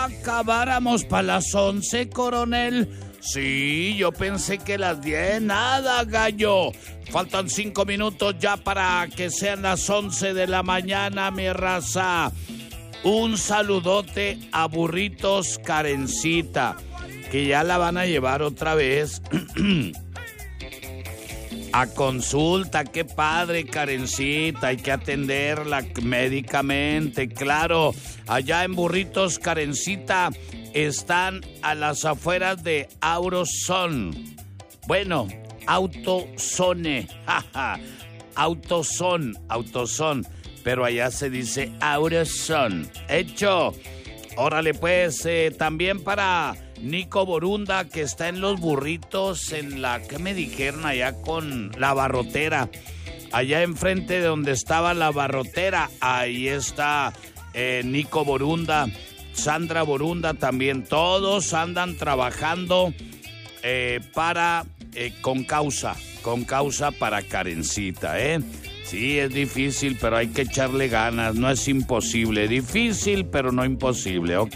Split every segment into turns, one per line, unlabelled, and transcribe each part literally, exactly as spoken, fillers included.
Acabáramos para las once, coronel. Sí, yo pensé que las diez, nada, gallo. Faltan cinco minutos ya para que sean las once de la mañana, mi raza. Un saludote a Burritos Karencita, que ya la van a llevar otra vez a consulta. Qué padre, Karencita, hay que atenderla médicamente, claro. Allá en Burritos Karencita están a las afueras de AutoZone. Bueno, AutoZone, jaja, AutoZone, AutoZone, pero allá se dice AutoZone. Hecho. Órale pues, eh, también para Nico Borunda, que está en los burritos, en la, ¿qué me dijeron? Allá con la barrotera, allá enfrente de donde estaba la barrotera, ahí está eh, Nico Borunda, Sandra Borunda también, todos andan trabajando eh, para, eh, con causa, con causa para Karencita, ¿eh? Sí, es difícil, pero hay que echarle ganas, no es imposible, difícil, pero no imposible, ¿ok?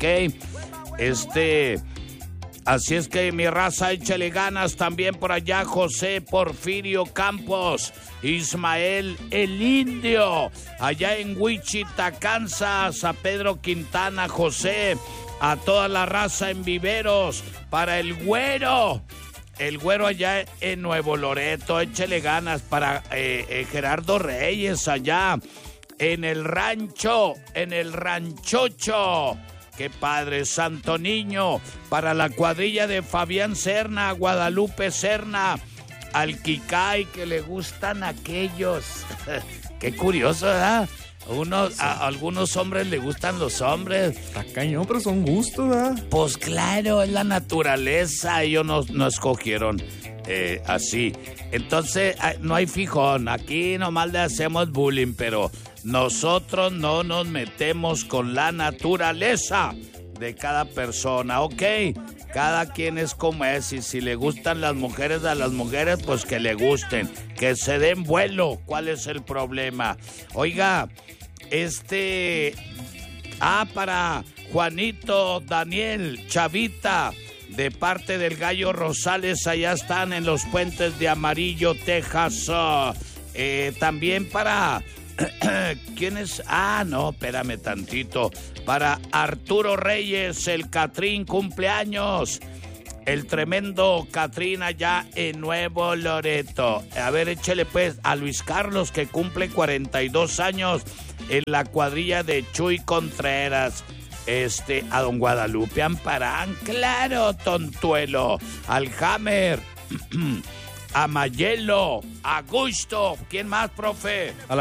Este, así es que mi raza, échale ganas también por allá, José Porfirio Campos, Ismael el Indio, allá en Wichita, Kansas, a Pedro Quintana, José, a toda la raza en Viveros, para el Güero. El Güero allá en Nuevo Loreto, échele ganas para eh, eh, Gerardo Reyes allá en el rancho, en el ranchocho. Qué padre, Santo Niño, para la cuadrilla de Fabián Serna, Guadalupe Serna, al Kikay, que le gustan aquellos. Qué curioso, ¿verdad? Unos, sí. a, a algunos hombres le gustan los hombres.
Está cañón, pero son gustos, ¿verdad?
Pues claro, es la naturaleza. Ellos no, no escogieron eh, así. Entonces, no hay fijón. Aquí nomás le hacemos bullying, pero nosotros no nos metemos con la naturaleza de cada persona, ¿ok? Cada quien es como es, y si le gustan las mujeres a las mujeres, pues que le gusten, que se den vuelo. ¿Cuál es el problema? Oiga, este... Ah, para Juanito, Daniel, Chavita, de parte del Gallo Rosales, allá están en los puentes de Amarillo, Texas. Oh, eh, también para... ¿Quién es? Ah, no, espérame tantito. Para Arturo Reyes, el Catrín, cumpleaños. El tremendo Catrín allá en Nuevo Loreto. A ver, échele pues a Luis Carlos, que cumple cuarenta y dos años, en la cuadrilla de Chuy Contreras. Este, a don Guadalupe Amparán, claro, tontuelo. Al Hammer, a Mayelo, a Gusto. ¿Quién más, profe?
A